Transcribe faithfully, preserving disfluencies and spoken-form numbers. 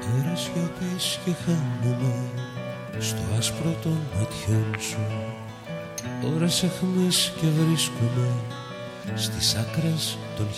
Ώρες σιωπής και χάνομαι στο άσπρο των ματιών σου. Ώρες αιχμής και βρίσκομαι στις άκρες των